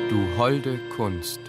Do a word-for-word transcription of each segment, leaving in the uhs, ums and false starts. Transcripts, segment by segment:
Du holde Kunst.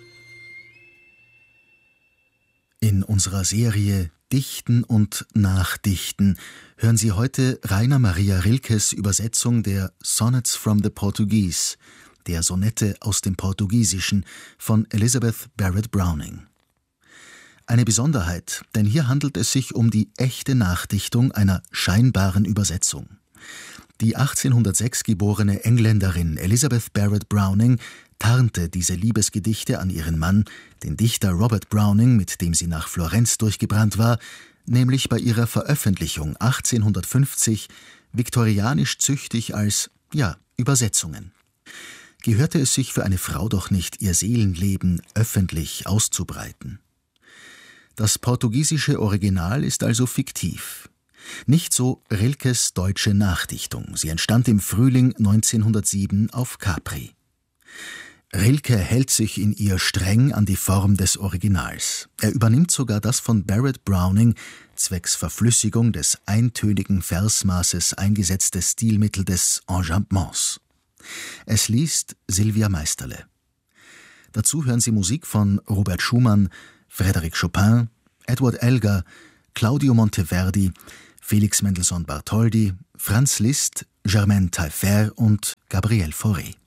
In unserer Serie Dichten und Nachdichten hören Sie heute Rainer Maria Rilkes Übersetzung der Sonnets from the Portuguese, der Sonette aus dem Portugiesischen von Elizabeth Barrett Browning. Eine Besonderheit, denn hier handelt es sich um die echte Nachdichtung einer scheinbaren Übersetzung. Die achtzehnhundertsechs geborene Engländerin Elizabeth Barrett Browning tarnte diese Liebesgedichte an ihren Mann, den Dichter Robert Browning, mit dem sie nach Florenz durchgebrannt war, nämlich bei ihrer Veröffentlichung achtzehnhundertfünfzig viktorianisch züchtig als, ja, Übersetzungen. Gehörte es sich für eine Frau doch nicht, ihr Seelenleben öffentlich auszubreiten? Das portugiesische Original ist also fiktiv. Nicht so Rilkes deutsche Nachdichtung. Sie entstand im Frühling neunzehnhundertsieben auf Capri. Rilke hält sich in ihr streng an die Form des Originals. Er übernimmt sogar das von Barrett Browning zwecks Verflüssigung des eintönigen Versmaßes eingesetzte Stilmittel des Enjambements. Es liest Sylvia Meisterle. Dazu hören Sie Musik von Robert Schumann, Frédéric Chopin, Edward Elgar, Claudio Monteverdi, Felix Mendelssohn Bartholdy, Franz Liszt, Germaine Taillefer und Gabriel Fauré.